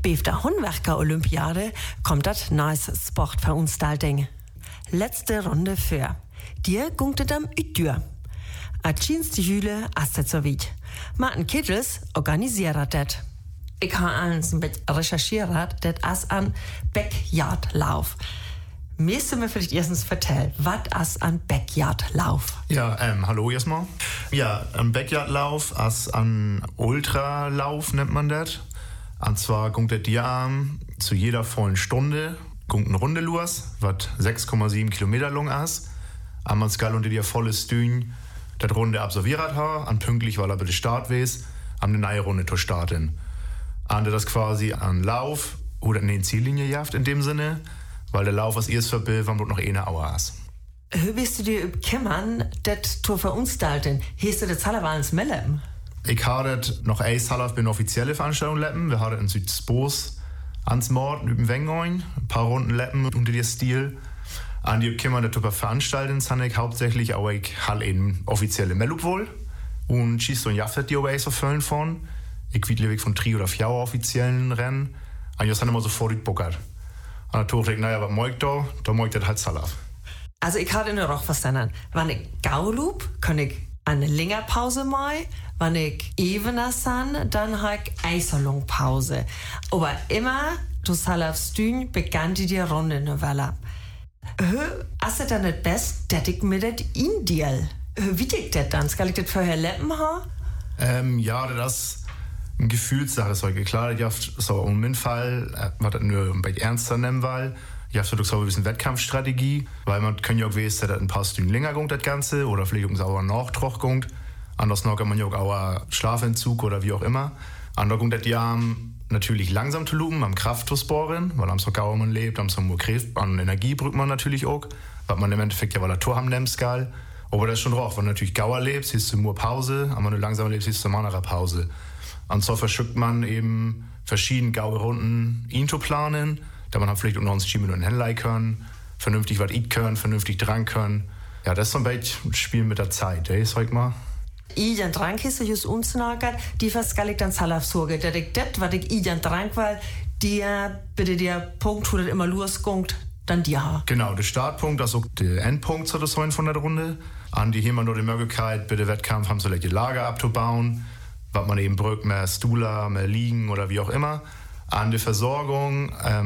Bei der Handwerker-Olympiade kommt das nice Sportveranstaltung. Letzte Runde für. Dir gungt es am Utür. A die Hüle astet so weit. Martin Kittels organisiert das. Ich habe eins ein bisschen recherchiert, das ist ein Backyardlauf. Müsst ihr mir vielleicht erstens erzählen, was ist ein Backyardlauf? Ja, hallo erstmal. Ja, ein Backyardlauf ist ein Ultralauf, nennt man das. Und zwar kommt der dir zu jeder vollen Stunde kommt eine Runde los, was 6,7 Kilometer lang ist. Man skal unter dir volles Dünn das Runde absolviert hat, und pünktlich, weil er bei der Start weiß, eine neue Runde zu starten. Und das ist quasi ein Lauf oder eine Ziellinie jaft in dem Sinne, weil der Lauf als erst verbildet, wenn du noch eine Auer hast. Wie bist du dir kümmern, das zu veranstalten? Hast du das Hallerwalens Mellem? Ich habe noch ein Hallerf bei einer offiziellen Veranstaltung leppen. Wir haben in Südspos ans Mord über Wengoin, ein paar Runden leppen unter der Stil. An die kümmern, das zu veranstalten, habe ich hauptsächlich auch halt in offizielle Mellup wohl. Und schießt so ein Jaffet die auch so füllen von. Ich will von 3 oder 4 offiziellen Rennen. Und das haben immer sofort gebuckert. Und dann dachte ich, naja, was mag ich da mag ich das halt Salaf. Also ich hatte nur auch verstanden. Wenn ich Gaulup, kann ich eine längere Pause machen. Wenn ich evener san, dann habe ich eine Pause. Aber immer, du Salafst dün, begann die Runde eine Weile. Ist es dann nicht best, dass ich mir das indeal? Wie ich das dann? Skal ich das vorher leppen haben? Ja, das ist eine Gefühlssache. Ist heute klar, ich habe so um den Fall, was das nur ein bisschen ernster nehmen will. Ich habe so ein bisschen Wettkampfstrategie, weil man kann ja auch wissen, dass ein paar Stunden länger geht, das Ganze, oder vielleicht auch sauer Nachtrag geht. Anders noch kann man ja auch Schlafentzug oder wie auch immer. Anders geht das ja natürlich langsam zu lupen, am Kraft zu sporen, weil am so gauer man lebt, am so nur Kraft, an Energie brückt man natürlich auch, weil man im Endeffekt ja weil der Tor haben nehmen skal. Aber das ist schon drauf, wenn du natürlich gauer lebst, siehst du nur Pause, aber wenn du langsam lebst, siehst du mal eine Pause. Und so verschickt man eben verschiedene gaue Runden ihn zu planen, da man halt vielleicht auch noch ein 10 Minuten hinlei können, vernünftig was eat können, vernünftig dran können. Ja, das ist so ein bisschen Spielen mit der Zeit, sag ich mal. Ijan drank ist just unsnagert, die skal ich dann Salaf sorge, dass ich das, was ich Ijan drank weil, dir bitte der Punkt, wo das immer loskommt, dann dir ha. Genau, der Startpunkt, also der Endpunkt so das von der Runde. An die haben wir nur die Möglichkeit, bei dem Wettkampf haben so die Lager abzubauen, was man eben brückt, mehr Stula, mehr Liegen oder wie auch immer. An die Versorgung